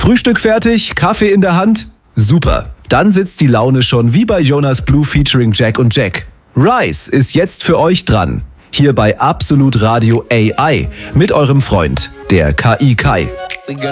Frühstück fertig, Kaffee in der Hand? Super. Dann sitzt die Laune schon wie bei Jonas Blue featuring Jack und Jack. Rise ist jetzt für euch dran. Hier bei Absolut Radio AI mit eurem Freund, der KI Kai.